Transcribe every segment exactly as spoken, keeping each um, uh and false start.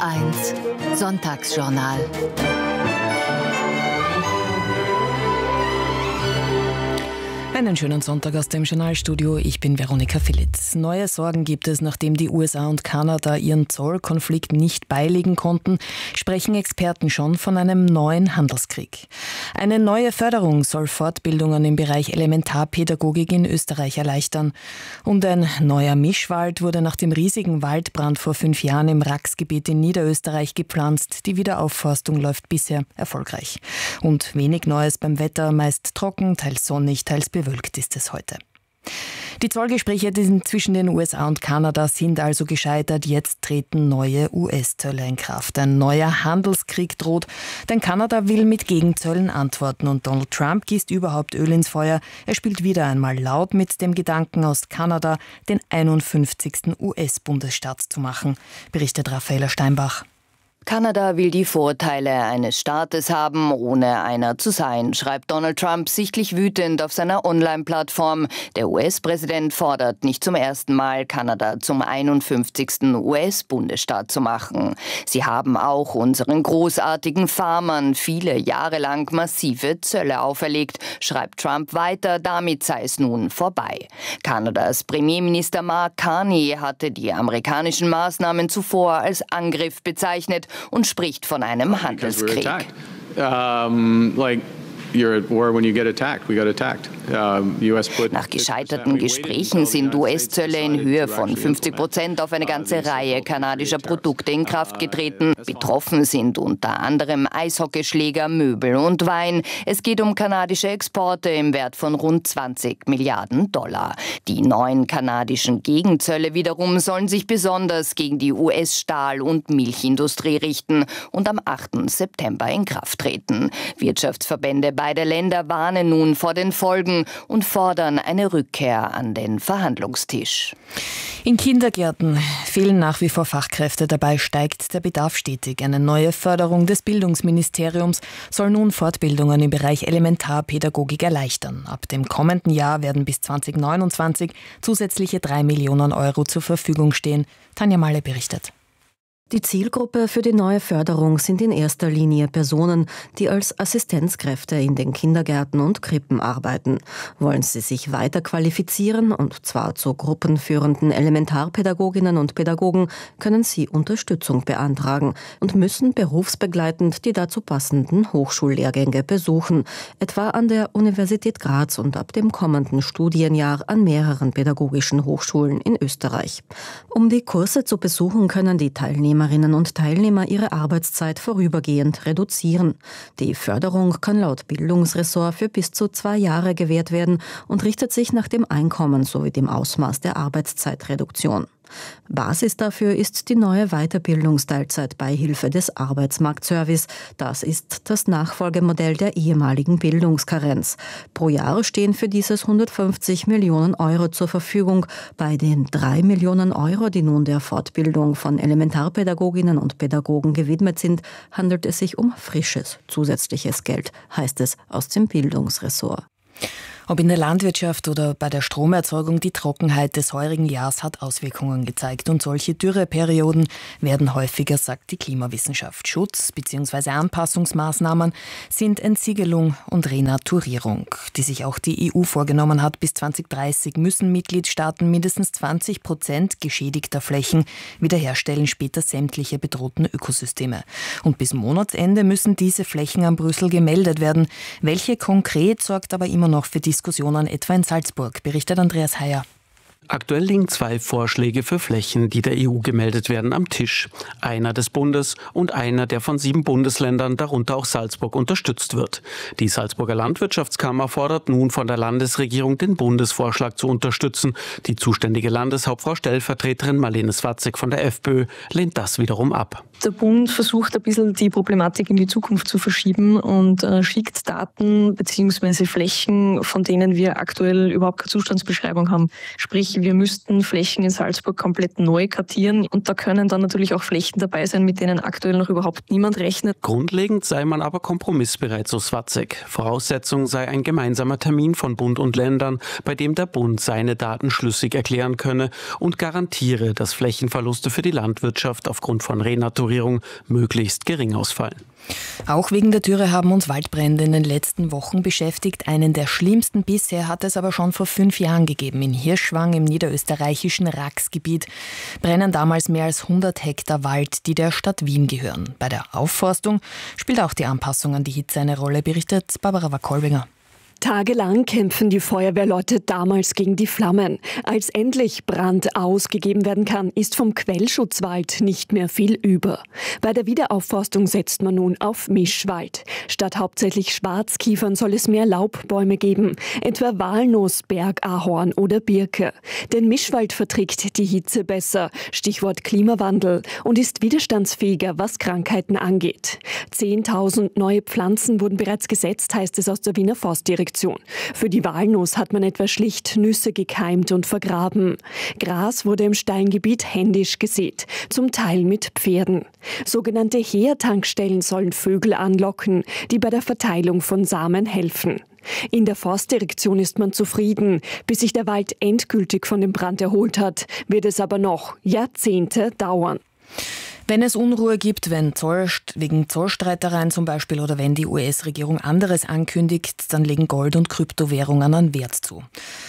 eins Sonntagsjournal. Einen schönen Sonntag aus dem Journalstudio. Ich bin Veronika Philitz. Neue Sorgen gibt es, nachdem die U S A und Kanada ihren Zollkonflikt nicht beilegen konnten, sprechen Experten schon von einem neuen Handelskrieg. Eine neue Förderung soll Fortbildungen im Bereich Elementarpädagogik in Österreich erleichtern. Und ein neuer Mischwald wurde nach dem riesigen Waldbrand vor fünf Jahren im Raxgebiet in Niederösterreich gepflanzt. Die Wiederaufforstung läuft bisher erfolgreich. Und wenig Neues beim Wetter, meist trocken, teils sonnig, teils bewölkt. Bewölkt ist es heute. Die Zollgespräche zwischen den U S A und Kanada sind also gescheitert. Jetzt treten neue U S-Zölle in Kraft. Ein neuer Handelskrieg droht, denn Kanada will mit Gegenzöllen antworten und Donald Trump gießt überhaupt Öl ins Feuer. Er spielt wieder einmal laut mit dem Gedanken, aus Kanada den einundfünfzigsten U S-Bundesstaat zu machen, berichtet Raffaela Steinbach. Kanada will die Vorteile eines Staates haben, ohne einer zu sein, schreibt Donald Trump sichtlich wütend auf seiner Online-Plattform. Der U S-Präsident fordert nicht zum ersten Mal, Kanada zum einundfünfzigsten U S-Bundesstaat zu machen. Sie haben auch unseren großartigen Farmern viele Jahre lang massive Zölle auferlegt, schreibt Trump weiter, damit sei es nun vorbei. Kanadas Premierminister Mark Carney hatte die amerikanischen Maßnahmen zuvor als Angriff bezeichnet und spricht von einem Handelskrieg. Nach gescheiterten Gesprächen sind U S-Zölle in Höhe von fünfzig Prozent auf eine ganze Reihe kanadischer Produkte in Kraft getreten. Betroffen sind unter anderem Eishockeyschläger, Möbel und Wein. Es geht um kanadische Exporte im Wert von rund zwanzig Milliarden Dollar. Die neuen kanadischen Gegenzölle wiederum sollen sich besonders gegen die U S-Stahl- und Milchindustrie richten und am achten September in Kraft treten. Wirtschaftsverbände beider Länder warnen nun vor den Folgen und fordern eine Rückkehr an den Verhandlungstisch. In Kindergärten fehlen nach wie vor Fachkräfte. Dabei steigt der Bedarf stetig. Eine neue Förderung des Bildungsministeriums soll nun Fortbildungen im Bereich Elementarpädagogik erleichtern. Ab dem kommenden Jahr werden bis zweitausendneunundzwanzig zusätzliche drei Millionen Euro zur Verfügung stehen. Tanja Malle berichtet. Die Zielgruppe für die neue Förderung sind in erster Linie Personen, die als Assistenzkräfte in den Kindergärten und Krippen arbeiten. Wollen sie sich weiter qualifizieren, und zwar zu gruppenführenden Elementarpädagoginnen und Pädagogen, können sie Unterstützung beantragen und müssen berufsbegleitend die dazu passenden Hochschullehrgänge besuchen, etwa an der Universität Graz und ab dem kommenden Studienjahr an mehreren pädagogischen Hochschulen in Österreich. Um die Kurse zu besuchen, können die Teilnehmer Teilnehmerinnen und Teilnehmer ihre Arbeitszeit vorübergehend reduzieren. Die Förderung kann laut Bildungsressort für bis zu zwei Jahre gewährt werden und richtet sich nach dem Einkommen sowie dem Ausmaß der Arbeitszeitreduktion. Basis dafür ist die neue Weiterbildungsteilzeitbeihilfe des Arbeitsmarktservice. Das ist das Nachfolgemodell der ehemaligen Bildungskarenz. Pro Jahr stehen für dieses hundertfünfzig Millionen Euro zur Verfügung. Bei den drei Millionen Euro, die nun der Fortbildung von Elementarpädagoginnen und Pädagogen gewidmet sind, handelt es sich um frisches, zusätzliches Geld, heißt es aus dem Bildungsressort. Ob in der Landwirtschaft oder bei der Stromerzeugung, die Trockenheit des heurigen Jahres hat Auswirkungen gezeigt. Und solche Dürreperioden werden häufiger, sagt die Klimawissenschaft. Schutz- bzw. Anpassungsmaßnahmen sind Entsiegelung und Renaturierung, die sich auch die E U vorgenommen hat. Bis zweitausenddreißig müssen Mitgliedstaaten mindestens zwanzig Prozent geschädigter Flächen wiederherstellen, später sämtliche bedrohten Ökosysteme. Und bis Monatsende müssen diese Flächen an Brüssel gemeldet werden. Welche konkret, sorgt aber immer noch für Diskussionen, etwa in Salzburg, berichtet Andreas Heyer. Aktuell liegen zwei Vorschläge für Flächen, die der E U gemeldet werden, am Tisch. Einer des Bundes und einer, der von sieben Bundesländern, darunter auch Salzburg, unterstützt wird. Die Salzburger Landwirtschaftskammer fordert nun von der Landesregierung, den Bundesvorschlag zu unterstützen. Die zuständige Landeshauptfrau Stellvertreterin Marlene Swatzek von der FPÖ lehnt das wiederum ab. Der Bund versucht ein bisschen die Problematik in die Zukunft zu verschieben und äh, schickt Daten bzw. Flächen, von denen wir aktuell überhaupt keine Zustandsbeschreibung haben. Sprich, eigentlich, wir müssten Flächen in Salzburg komplett neu kartieren. Und da können dann natürlich auch Flächen dabei sein, mit denen aktuell noch überhaupt niemand rechnet. Grundlegend sei man aber kompromissbereit, so Swatzek. Voraussetzung sei ein gemeinsamer Termin von Bund und Ländern, bei dem der Bund seine Daten schlüssig erklären könne und garantiere, dass Flächenverluste für die Landwirtschaft aufgrund von Renaturierung möglichst gering ausfallen. Auch wegen der Dürre haben uns Waldbrände in den letzten Wochen beschäftigt. Einen der schlimmsten bisher hat es aber schon vor fünf Jahren gegeben. In Hirschwang im niederösterreichischen Raxgebiet brennen damals mehr als hundert Hektar Wald, die der Stadt Wien gehören. Bei der Aufforstung spielt auch die Anpassung an die Hitze eine Rolle, berichtet Barbara Wakolbinger. Tagelang kämpfen die Feuerwehrleute damals gegen die Flammen. Als endlich Brand ausgegeben werden kann, ist vom Quellschutzwald nicht mehr viel über. Bei der Wiederaufforstung setzt man nun auf Mischwald. Statt hauptsächlich Schwarzkiefern soll es mehr Laubbäume geben, etwa Walnuss, Bergahorn oder Birke. Denn Mischwald verträgt die Hitze besser, Stichwort Klimawandel, und ist widerstandsfähiger, was Krankheiten angeht. zehntausend neue Pflanzen wurden bereits gesetzt, heißt es aus der Wiener Forstdirektion. Für die Walnuss hat man etwa schlicht Nüsse gekeimt und vergraben. Gras wurde im Steingebiet händisch gesät, zum Teil mit Pferden. Sogenannte Heertankstellen sollen Vögel anlocken, die bei der Verteilung von Samen helfen. In der Forstdirektion ist man zufrieden. Bis sich der Wald endgültig von dem Brand erholt hat, wird es aber noch Jahrzehnte dauern. Wenn es Unruhe gibt, wenn Zoll, wegen Zollstreitereien zum Beispiel oder wenn die U S-Regierung anderes ankündigt, dann legen Gold- und Kryptowährungen an Wert zu.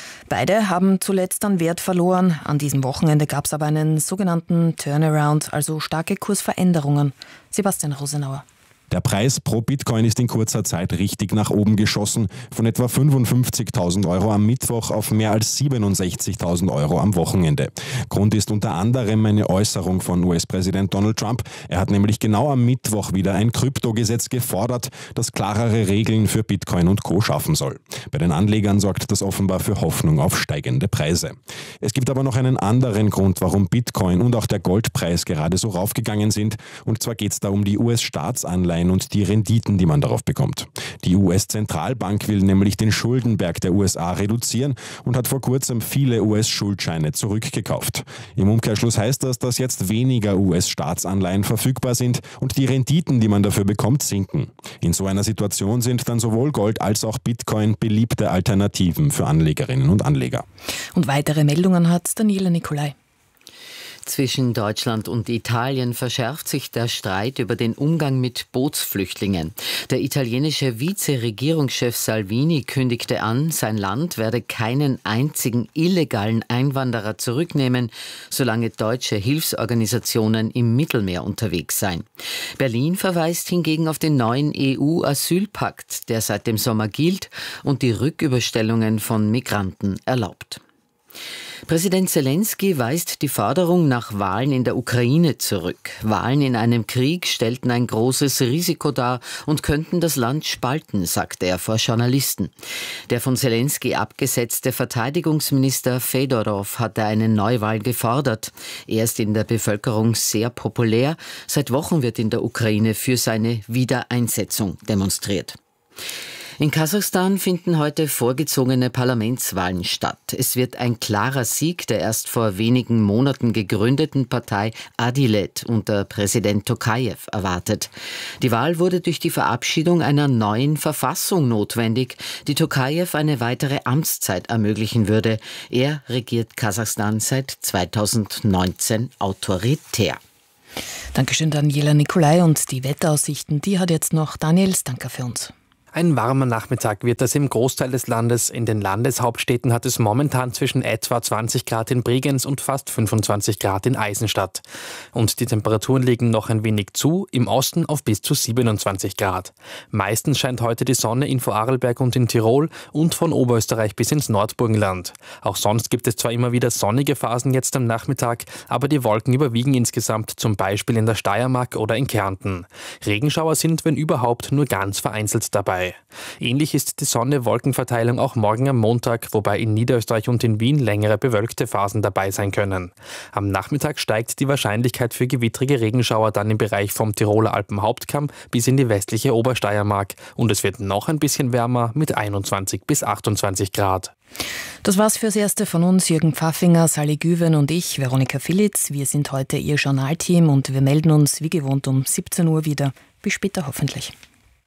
Beide haben zuletzt an Wert verloren. An diesem Wochenende gab es aber einen sogenannten Turnaround, also starke Kursveränderungen. Sebastian Rosenauer. Der Preis pro Bitcoin ist in kurzer Zeit richtig nach oben geschossen, von etwa fünfundfünfzigtausend Euro am Mittwoch auf mehr als siebenundsechzigtausend Euro am Wochenende. Grund ist unter anderem eine Äußerung von U S-Präsident Donald Trump. Er hat nämlich genau am Mittwoch wieder ein Kryptogesetz gefordert, das klarere Regeln für Bitcoin und Co. schaffen soll. Bei den Anlegern sorgt das offenbar für Hoffnung auf steigende Preise. Es gibt aber noch einen anderen Grund, warum Bitcoin und auch der Goldpreis gerade so raufgegangen sind. Und zwar geht es da um die U S-Staatsanleihen und die Renditen, die man darauf bekommt. Die U S-Zentralbank will nämlich den Schuldenberg der U S A reduzieren und hat vor kurzem viele U S-Schuldscheine zurückgekauft. Im Umkehrschluss heißt das, dass jetzt weniger U S-Staatsanleihen verfügbar sind und die Renditen, die man dafür bekommt, sinken. In so einer Situation sind dann sowohl Gold als auch Bitcoin beliebte Alternativen für Anlegerinnen und Anleger. Und weitere Meldungen hat Daniela Nicolai. Zwischen Deutschland und Italien verschärft sich der Streit über den Umgang mit Bootsflüchtlingen. Der italienische Vize-Regierungschef Salvini kündigte an, sein Land werde keinen einzigen illegalen Einwanderer zurücknehmen, solange deutsche Hilfsorganisationen im Mittelmeer unterwegs seien. Berlin verweist hingegen auf den neuen E U-Asylpakt, der seit dem Sommer gilt und die Rücküberstellungen von Migranten erlaubt. Präsident Zelensky weist die Forderung nach Wahlen in der Ukraine zurück. Wahlen in einem Krieg stellten ein großes Risiko dar und könnten das Land spalten, sagte er vor Journalisten. Der von Zelensky abgesetzte Verteidigungsminister Fedorov hatte eine Neuwahl gefordert. Er ist in der Bevölkerung sehr populär. Seit Wochen wird in der Ukraine für seine Wiedereinsetzung demonstriert. In Kasachstan finden heute vorgezogene Parlamentswahlen statt. Es wird ein klarer Sieg der erst vor wenigen Monaten gegründeten Partei Adilet unter Präsident Tokajew erwartet. Die Wahl wurde durch die Verabschiedung einer neuen Verfassung notwendig, die Tokajew eine weitere Amtszeit ermöglichen würde. Er regiert Kasachstan seit zweitausendneunzehn autoritär. Dankeschön, Daniela Nicolai. Und die Wetteraussichten, die hat jetzt noch Daniel Stanker für uns. Ein warmer Nachmittag wird es im Großteil des Landes. In den Landeshauptstädten hat es momentan zwischen etwa zwanzig Grad in Bregenz und fast fünfundzwanzig Grad in Eisenstadt. Und die Temperaturen liegen noch ein wenig zu, im Osten auf bis zu siebenundzwanzig Grad. Meistens scheint heute die Sonne in Vorarlberg und in Tirol und von Oberösterreich bis ins Nordburgenland. Auch sonst gibt es zwar immer wieder sonnige Phasen jetzt am Nachmittag, aber die Wolken überwiegen insgesamt, zum Beispiel in der Steiermark oder in Kärnten. Regenschauer sind, wenn überhaupt, nur ganz vereinzelt dabei. dabei. Ähnlich ist die Sonne-Wolkenverteilung auch morgen am Montag, wobei in Niederösterreich und in Wien längere bewölkte Phasen dabei sein können. Am Nachmittag steigt die Wahrscheinlichkeit für gewittrige Regenschauer dann im Bereich vom Tiroler Alpenhauptkamm bis in die westliche Obersteiermark. Und es wird noch ein bisschen wärmer mit einundzwanzig bis achtundzwanzig Grad. Das war's fürs Erste von uns. Jürgen Pfaffinger, Sally Güven und ich, Veronika Filitz. Wir sind heute Ihr Journalteam und wir melden uns wie gewohnt um siebzehn Uhr wieder. Bis später hoffentlich.